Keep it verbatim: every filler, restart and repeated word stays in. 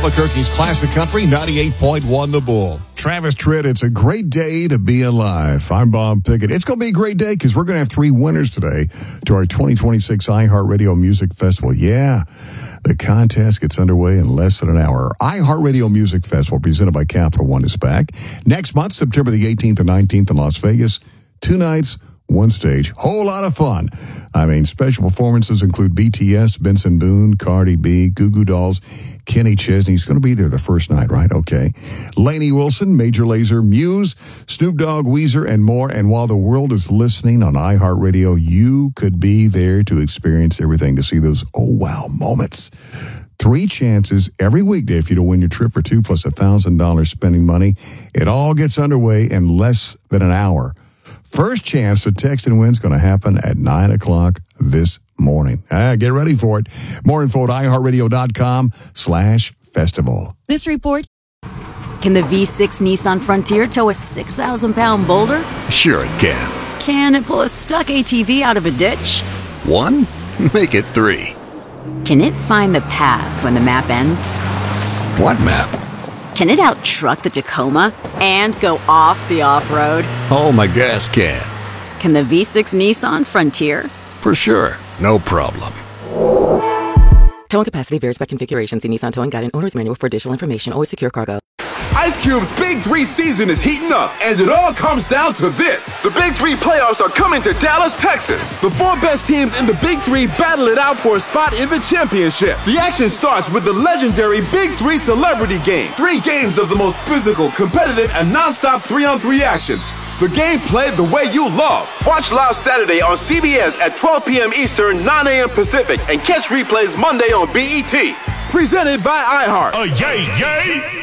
Albuquerque's classic country, ninety-eight point one The Bull. Travis Tritt, it's a great day to be alive. I'm Bob Pickett. It's going to be a great day because we're going to have three winners today to our twenty twenty-six iHeartRadio Music Festival. Yeah, the contest gets underway in less than an hour. iHeartRadio Music Festival, presented by Capital One, is back next month, September the eighteenth and nineteenth in Las Vegas. Two nights, one stage. Whole lot of fun. I mean, special performances include B T S, Benson Boone, Cardi B, Goo Goo Dolls, Kenny Chesney's going to be there the first night, right? Okay. Lainey Wilson, Major Lazer, Muse, Snoop Dogg, Weezer, and more. And while the world is listening on iHeartRadio, you could be there to experience everything, to see those oh wow moments. Three chances every weekday for you to win your trip for two plus one thousand dollars spending money. It all gets underway in less than an hour. First chance to text and win is going to happen at nine o'clock this morning. Ah, get ready for it. More info at iHeartRadio.com slash festival. This report. Can the V six Nissan Frontier tow a six thousand pound boulder? Sure it can. Can it pull a stuck A T V out of a ditch? One? Make it three. Can it find the path when the map ends? What map? Can it out-truck the Tacoma and go off the off-road? Oh, my gas can. Can the V six Nissan Frontier? For sure. No problem. Towing capacity varies by configuration. See Nissan Towing Guide and Owner's Manual for additional information. Always secure cargo. Ice Cube's Big Three season is heating up, and it all comes down to this. The Big Three playoffs are coming to Dallas, Texas. The four best teams in the Big Three battle it out for a spot in the championship. The action starts with the legendary Big Three Celebrity Game. Three games of the most physical, competitive, and non-stop three-on-three action. The game played the way you love. Watch live Saturday on C B S at twelve p.m. Eastern, nine a.m. Pacific, and catch replays Monday on B E T. Presented by iHeart. Uh, yay, yay!